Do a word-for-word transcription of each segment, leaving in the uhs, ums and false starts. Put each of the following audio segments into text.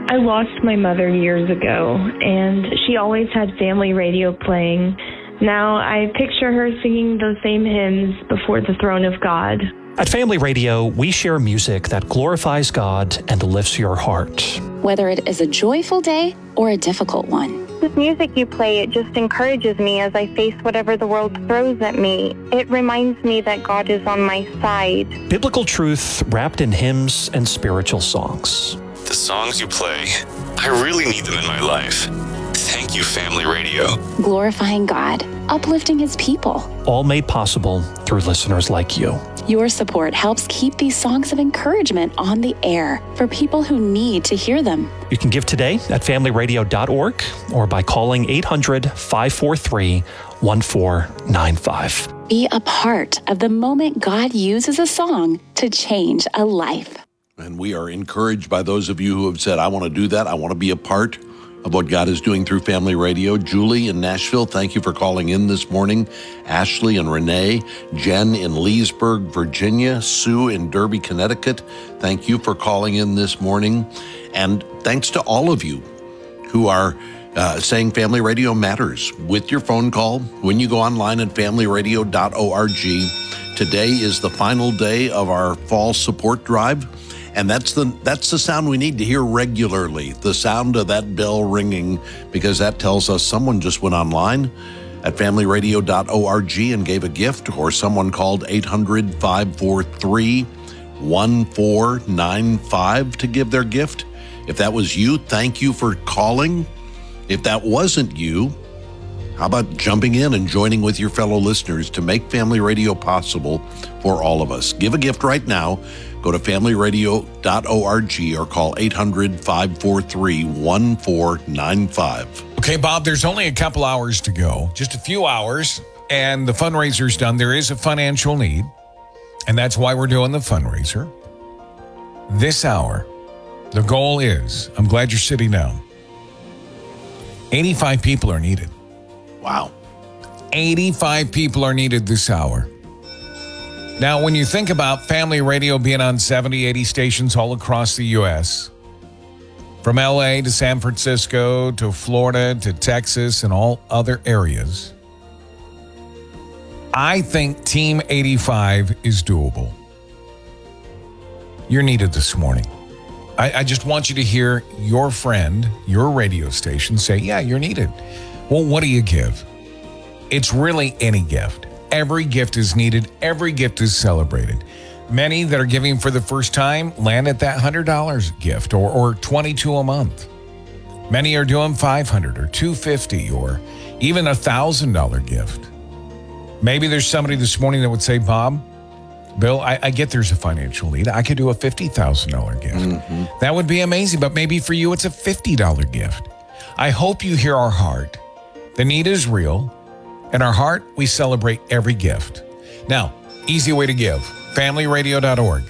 I lost my mother years ago, and she always had family radio playing. Now I picture her singing those same hymns before the throne of God. At Family Radio, we share music that glorifies God and lifts your heart. Whether it is a joyful day or a difficult one. The music you play, it just encourages me as I face whatever the world throws at me. It reminds me that God is on my side. Biblical truth wrapped in hymns and spiritual songs. The songs you play, I really need them in my life. Thank you, Family Radio. Glorifying God, uplifting His people. All made possible through listeners like you. Your support helps keep these songs of encouragement on the air for people who need to hear them. You can give today at family radio dot org or by calling eight hundred, five four three, one four nine five. Be a part of the moment God uses a song to change a life. And we are encouraged by those of you who have said, I want to do that. I want to be a part of what God is doing through Family Radio. Julie in Nashville, thank you for calling in this morning. Ashley and Renee, Jen in Leesburg, Virginia, Sue in Derby, Connecticut, thank you for calling in this morning. And thanks to all of you who are uh, saying Family Radio matters with your phone call when you go online at family radio dot org. Today is the final day of our fall support drive. And that's the that's the sound we need to hear regularly, the sound of that bell ringing, because that tells us someone just went online at family radio dot org and gave a gift, or someone called eight hundred, five four three, one four nine five to give their gift. If that was you, thank you for calling. If that wasn't you, how about jumping in and joining with your fellow listeners to make Family Radio possible for all of us? Give a gift right now. Go to family radio dot org or call eight hundred, five four three, one four nine five. Okay, Bob, there's only a couple hours to go, just a few hours, and the fundraiser's done. There is a financial need, and that's why we're doing the fundraiser. This hour, the goal is, I'm glad you're sitting down, eighty-five people are needed. Wow. eighty-five people are needed this hour. Now, when you think about Family Radio being on seventy, eighty stations all across the U S, from L A to San Francisco to Florida to Texas and all other areas, I think Team eighty-five is doable. You're needed this morning. I, I just want you to hear your friend, your radio station say, yeah, you're needed. Well, what do you give? It's really any gift. Every gift is needed. Every gift is celebrated. Many that are giving for the first time land at that one hundred dollars gift or, or twenty-two dollars a month. Many are doing five hundred dollars or two hundred fifty dollars or even a one thousand dollars gift. Maybe there's somebody this morning that would say, Bob, Bill, I, I get there's a financial need. I could do a fifty thousand dollars gift. Mm-hmm. That would be amazing, but maybe for you it's a fifty dollars gift. I hope you hear our heart. The need is real. In our heart, we celebrate every gift. Now, easy way to give, family radio dot org.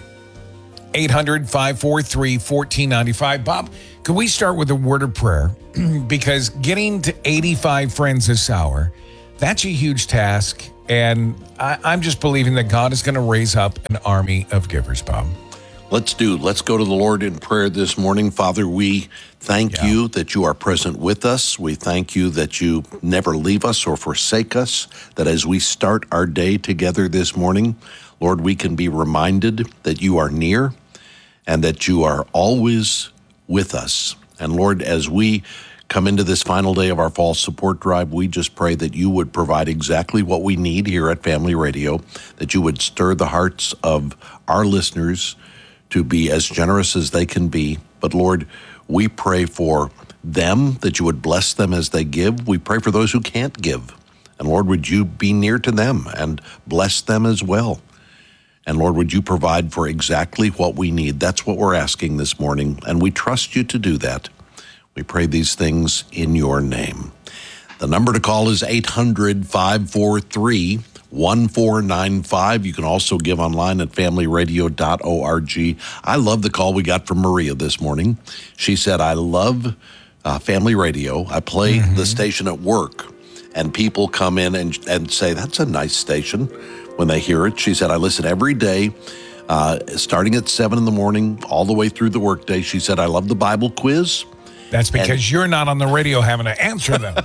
eight hundred, five four three, one four nine five. Bob, could we start with a word of prayer? Because getting to eighty-five friends this hour, that's a huge task. And I, I'm just believing that God is going to raise up an army of givers, Bob. Let's do. Let's go to the Lord in prayer this morning. Father, we thank yeah. you that you are present with us. We thank you that you never leave us or forsake us, that as we start our day together this morning, Lord, we can be reminded that you are near and that you are always with us. And Lord, as we come into this final day of our fall support drive, we just pray that you would provide exactly what we need here at Family Radio, that you would stir the hearts of our listeners to be as generous as they can be. But Lord, we pray for them, that you would bless them as they give. We pray for those who can't give. And Lord, would you be near to them and bless them as well? And Lord, would you provide for exactly what we need? That's what we're asking this morning, and we trust you to do that. We pray these things in your name. The number to call is eight hundred, five four three, one four nine five. You can also give online at family radio dot org. I love the call we got from Maria this morning. She said, I love uh, Family Radio. I play mm-hmm. the station at work, and people come in and, and say, that's a nice station when they hear it. She said, I listen every day uh, starting at seven in the morning, all the way through the workday. She said, I love the Bible quiz. That's because And- you're not on the radio having to answer them.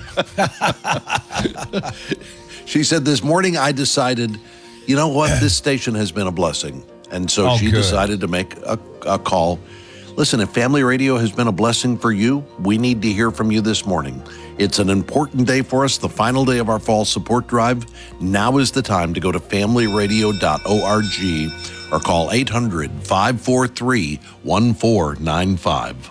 She said, this morning I decided, you know what, this station has been a blessing. And so Oh, she good. decided to make a, a call. Listen, if Family Radio has been a blessing for you, we need to hear from you this morning. It's an important day for us, the final day of our fall support drive. Now is the time to go to family radio dot org or call eight hundred, five four three, one four nine five.